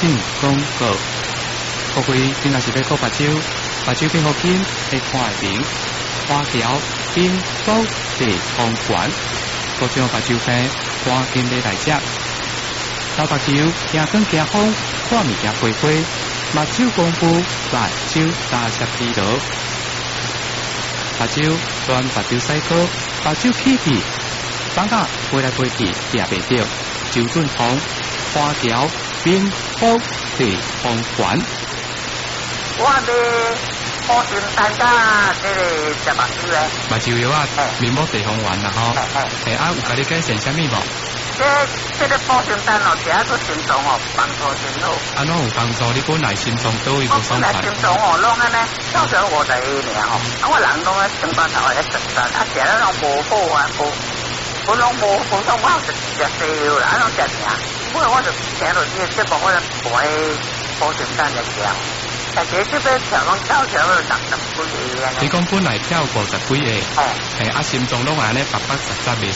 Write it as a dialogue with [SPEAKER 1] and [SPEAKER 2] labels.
[SPEAKER 1] 省广告。各位今仔是要喝白酒，白酒配好紧会看会明。花条、冰、糕、地、方圆，各种白酒杯赶紧买来食。倒白酒，行光行风，看物件花花，目睭功夫，白酒三十几度。白酒选白酒西哥，白酒起皮，放甲飞来飞去，也袂着。酒炖红，花条、冰、糕、地、方圆。
[SPEAKER 2] 我哋保证大家这个食目睭诶。
[SPEAKER 1] 目睭药啊，面膜地方丸啦吼。啊，有甲你介绍啥物无？
[SPEAKER 2] 这个保证单哦，食啊对心脏哦帮助真好。
[SPEAKER 1] 安怎有帮助？你本来心脏都有无爽快？
[SPEAKER 2] 我本来心脏哦，拢安尼，少少50个尔吼。我人拢咧上班头咧食饭，食了拢无好啊，我拢无爽，我就食西药啦，安拢食啥？不过我就听到这个节目，我就买保证单来食。但是这边跳拢跳起来60几个安尼。
[SPEAKER 1] 你讲本来跳50几个，啊心脏拢安尼白白实实袂